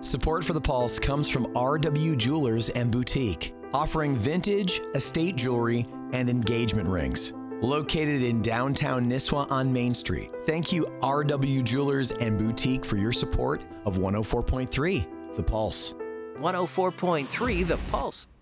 Support for The Pulse comes from RW Jewelers and Boutique, offering vintage, estate jewelry, and engagement rings. Located in downtown Nisswa on Main Street. Thank you, RW Jewelers and Boutique, for your support of 104.3 The Pulse. 104.3 The Pulse.